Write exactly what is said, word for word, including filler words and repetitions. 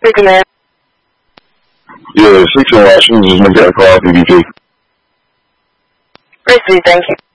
Hey, command. Yeah, six in Washington, just make that call, P D P. Received, thank you.